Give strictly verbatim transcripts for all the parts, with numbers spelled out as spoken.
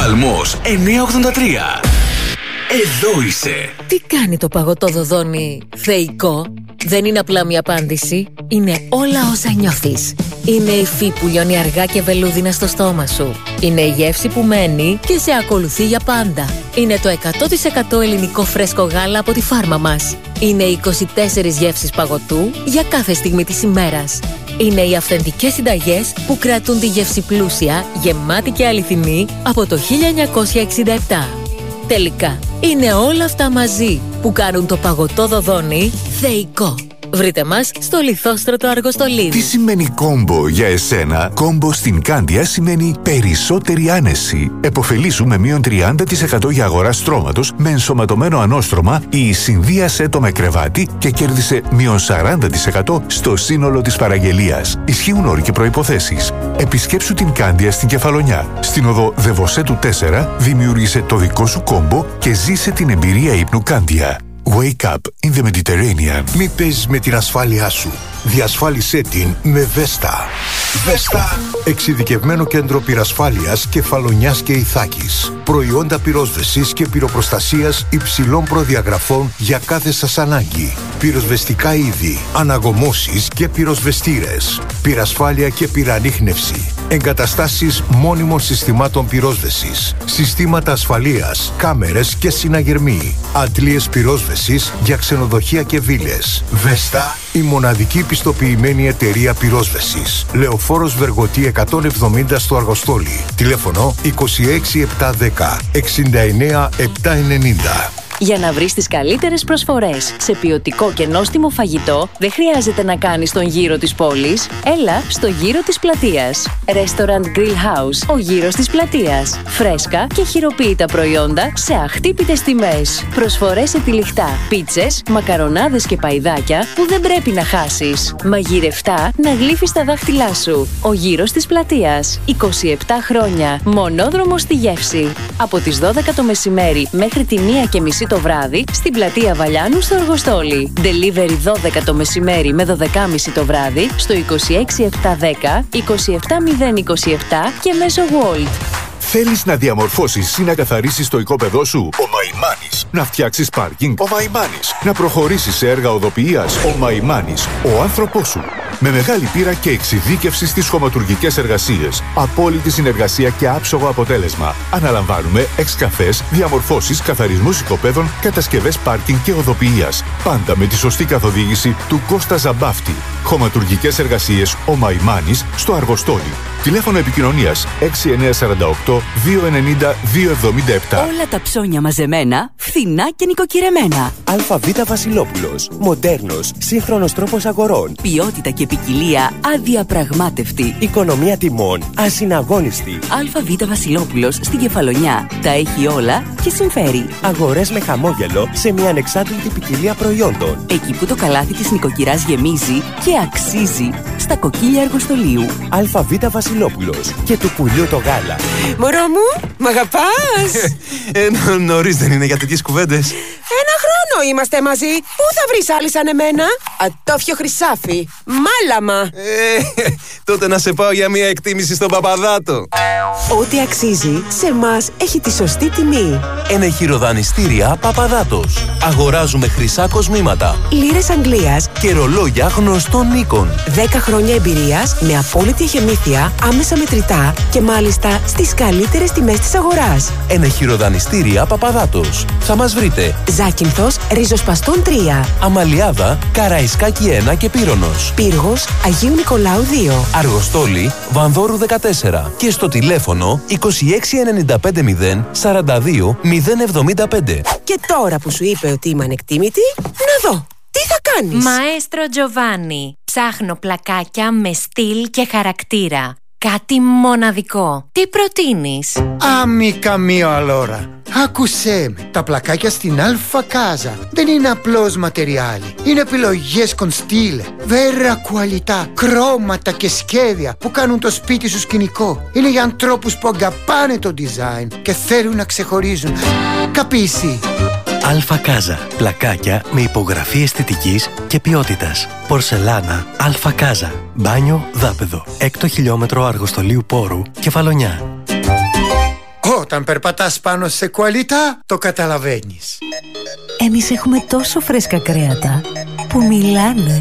Παλμός εννιακόσια ογδόντα τρία. Εδώ είσαι. Τι κάνει το παγωτό δοδόνι θεϊκό? Δεν είναι απλά μια απάντηση. Είναι όλα όσα νιώθεις. Είναι η υφή που λιώνει αργά και βελούδινα στο στόμα σου. Είναι η γεύση που μένει και σε ακολουθεί για πάντα. Είναι το εκατό τοις εκατό ελληνικό φρέσκο γάλα από τη φάρμα μας. Είναι οι είκοσι τέσσερις γεύσεις παγωτού για κάθε στιγμή της ημέρας. Είναι οι αυθεντικές συνταγές που κρατούν τη γεύση πλούσια, γεμάτη και αληθινή από το χίλια εννιακόσια εξήντα επτά. Τελικά, είναι όλα αυτά μαζί που κάνουν το παγωτό δοδόνι θεϊκό. Βρείτε μας στο Λιθόστρωτο Αργοστολίδι. Τι σημαίνει κόμπο για εσένα? Κόμπο στην Κάνδια σημαίνει περισσότερη άνεση. Εποφελήσου με μείον τριάντα τοις εκατό για αγορά στρώματος με ενσωματωμένο ανώστρωμα ή συνδύασέ το με κρεβάτι και κέρδισε μείον σαράντα τοις εκατό στο σύνολο της παραγγελίας. Ισχύουν όροι και προϋποθέσεις. Επισκέψου την Κάνδια στην Κεφαλονιά. Στην οδό Δεβοσέτου τέσσερα δημιούργησε το δικό σου κόμπο και ζήσε την εμπειρία ύπνου Κάνδια. Wake up in the Mediterranean. Μη παίζεις με την ασφάλειά σου. Διασφάλισέ την με Vesta. Vesta. Εξειδικευμένο κέντρο πυρασφάλειας Κεφαλονιάς και Ιθάκης. Προϊόντα πυρόσβεσης και πυροπροστασίας υψηλών προδιαγραφών για κάθε σας ανάγκη. Πυροσβεστικά είδη, αναγωμώσεις και πυροσβεστήρες. Πυρασφάλεια και πυρανίχνευση. Εγκαταστάσεις μόνιμων συστημάτων πυρόσβεσης. Συστήματα ασφαλείας, κάμερες και συναγερμοί. Αντλίες πυρόσβεσης για ξενοδοχεία και βίλες. Vesta, η μοναδική πιστοποιημένη εταιρεία πυρόσβεσης. Λεωφόρος Βεργοτή εκατόν εβδομήντα στο Αργοστόλι. Τηλέφωνο είκοσι έξι επτακόσια δέκα εξήντα εννέα επτακόσια ενενήντα. Για να βρεις τις καλύτερες προσφορές σε ποιοτικό και νόστιμο φαγητό, δεν χρειάζεται να κάνεις τον γύρο της πόλης. Έλα στο γύρο της πλατείας. Restaurant Grill House, ο γύρος της πλατείας. Φρέσκα και χειροποίητα προϊόντα σε αχτύπητες τιμές. Προσφορές σε τυλιχτά, πίτσες, μακαρονάδες και παϊδάκια που δεν πρέπει να χάσεις. Μαγειρευτά να γλύφεις τα δάχτυλά σου. Ο γύρος της πλατείας. είκοσι επτά χρόνια. Μονόδρομο στη γεύση. Από τις δώδεκα το μεσημέρι μέχρι τη μία και μισή το βράδυ στην πλατεία Βαλιάνου στο Αργοστόλι. Delivery δώδεκα το μεσημέρι με δώδεκα και μισή το βράδυ στο είκοσι έξι επτακόσια δέκα είκοσι επτά μηδέν είκοσι επτά και μέσω Wolt. Θέλεις να διαμορφώσεις ή να καθαρίσεις το οικόπεδό σου? Ο Μαϊμάνης. Να φτιάξεις πάρκινγκ? Ο Μαϊμάνης. Να προχωρήσεις σε έργα οδοποιίας? Ο Μαϊμάνης. Ο άνθρωπός σου. Με μεγάλη πείρα και εξειδίκευση στις χωματουργικές εργασίες. Απόλυτη συνεργασία και άψογο αποτέλεσμα. Αναλαμβάνουμε εξκαφές, διαμορφώσεις, καθαρισμούς οικοπαίδων, κατασκευές πάρκινγκ και οδοποιίας. Πάντα με τη σωστή καθοδήγηση του Κώστα Ζαμπάφτη. Χωματουργικές εργασίες Ο Μαϊμάνης στο Αργοστόλι. Τηλέφωνο επικοινωνίας έξι εννιά τέσσερα οκτώ δύο εννιά δύο εβδομήντα επτά. Όλα τα ψώνια μαζεμένα, φθηνά και νοικοκυρεμένα. ΑΒ Βασιλόπουλος. Μοντέρνος, σύγχρονος τρόπος αγορών. Ποιότητα και ποικιλία αδιαπραγμάτευτη. Οικονομία τιμών ασυναγώνιστη. ΑΒ Βασιλόπουλος στην Κεφαλονιά. Τα έχει όλα και συμφέρει. Αγορές με χαμόγελο σε μια ανεξάρτητη ποικιλία προϊόντων. Εκεί που το καλάθι της νοικοκυράς γεμίζει και αξίζει. Στα κοκκίλια Αργοστολίου. ΑΒ Βασιλόπουλος. Και του πουλιού το γάλα. Μωρό μου, μ' αγαπάς? ε, νωρίς δεν είναι για τέτοιες κουβέντες. Ένα χρόνο είμαστε μαζί. Πού θα βρεις άλλη σαν εμένα? Ατόφιο χρυσάφι. Μάλαμα. Ε, τότε να σε πάω για μια εκτίμηση στον Παπαδάτο. Ό,τι αξίζει σε μας έχει τη σωστή τιμή. Ενεχειροδανιστήρια Παπαδάτος. Αγοράζουμε χρυσά κοσμήματα, λίρες Αγγλίας και ρολόγια γνωστών οίκων. δέκα χρόνια εμπειρίας με απόλυτη εχεμήθεια, άμεσα μετρητά και μάλιστα στις καλύτερες τιμές της αγοράς. Ενεχειροδανιστήρια Παπαδάτος. Θα μας βρείτε Ζάκυνθος, Ριζοσπαστών τρία, Αμαλιάδα, Καραϊσκάκη ένα και Πύρονος, Πύργος, Αγίου Νικολάου δύο, Αργοστόλι, Βανδόρου δεκατέσσερα και στο τηλέφωνο είκοσι έξι ενενήντα πέντε μηδέν σαράντα δύο μηδέν εβδομήντα πέντε. Και τώρα που σου είπε ότι είμαι ανεκτήμητη, να δω, τι θα κάνεις? Μαέστρο Τζοβάνι. Ψάχνω πλακάκια με στυλ και χαρακτήρα. Κάτι μοναδικό. Τι προτείνεις? Amica mio allora, άκουσέ με. Τα πλακάκια στην Αλφα Κάζα δεν είναι απλώς ματεριάλι. Είναι επιλογές con stile, vera qualità, χρώματα και σχέδια που κάνουν το σπίτι σου σκηνικό. Είναι για ανθρώπους που αγαπάνε το design και θέλουν να ξεχωρίζουν. Καπίσει. Αλφα Κάζα. Πλακάκια με υπογραφή αισθητικής και ποιότητας. Πορσελάνα Αλφα Κάζα. Μπάνιο δάπεδο. Έκτο χιλιόμετρο Αργοστολίου Πόρου, Κεφαλονιά. Ω, Όταν περπατάς πάνω σε κουαλιτά, το καταλαβαίνεις. Εμείς έχουμε τόσο φρέσκα κρέατα που μιλάνε.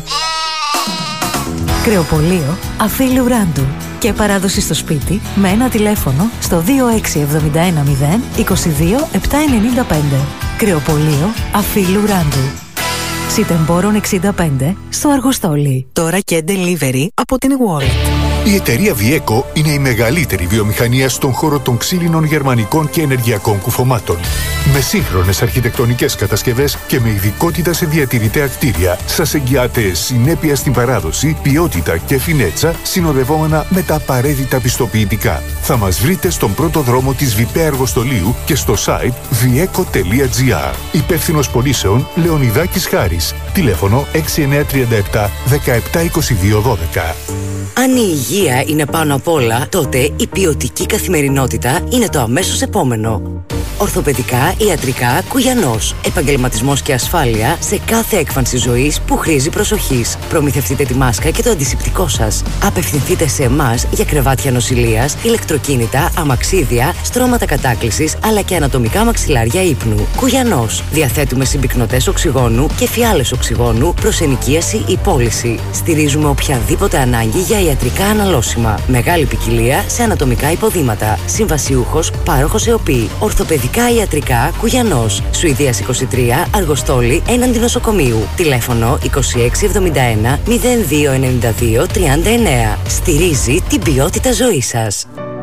Κρεοπωλείο Αφίλου Ράντου και παράδοση στο σπίτι με ένα τηλέφωνο στο δύο έξι εβδομήντα ένα μηδέν είκοσι δύο επτακόσια ενενήντα πέντε. Κρεοπωλείο Αφίλου Ράντου. Σιτεμπόρων εξήντα πέντε στο Αργοστόλι. Τώρα και delivery από την Wallet. Η εταιρεία Vieco είναι η μεγαλύτερη βιομηχανία στον χώρο των ξύλινων γερμανικών και ενεργειακών κουφωμάτων. Με σύγχρονες αρχιτεκτονικές κατασκευές και με ειδικότητα σε διατηρητέα κτίρια, σας εγγυάται συνέπεια στην παράδοση, ποιότητα και φινέτσα, συνοδευόμενα με τα απαραίτητα πιστοποιητικά. Θα μας βρείτε στον πρώτο δρόμο της Βιπέ Αργοστολίου και στο site vieco τελεία gr. Υπεύθυνος πωλήσεων Λεωνιδάκης Χάρης. Τηλέφωνο έξι εννιά τρία επτά δεκαεπτά είκοσι δύο δώδεκα. Αν η υγεία είναι πάνω απ' όλα, τότε η ποιοτική καθημερινότητα είναι το αμέσως επόμενο. Ορθοπαιδικά, ιατρικά, Κουγιανός. Επαγγελματισμός και ασφάλεια σε κάθε έκφανση ζωής που χρήζει προσοχής. Προμηθευτείτε τη μάσκα και το αντισηπτικό σας. Απευθυνθείτε σε εμάς για κρεβάτια νοσηλείας, ηλεκτροκίνητα, αμαξίδια, στρώματα κατάκλησης αλλά και ανατομικά μαξιλάρια ύπνου. Κουγιανός. Διαθέτουμε συμπυκνωτές οξυγόνου και φιάλες οξυγόνου προς ενοικίαση ή πώληση. Στηρίζουμε οποιαδήποτε ανάγκη για ιατρικά αναλώσιμα. Μεγάλη ποικιλία σε ανατομικά υποδήματα. Συμβασιούχος, πάροχος ΕΟΠΗ. Ορθοπαιδικά ιατρικά Κουγιανός. Σουηδίας είκοσι τρία, Αργοστόλη, έναντι νοσοκομείου. Τηλέφωνο είκοσι έξι εβδομήντα ένα μηδέν δύο ενενήντα δύο τριάντα εννέα. Στηρίζει την ποιότητα ζωής σας.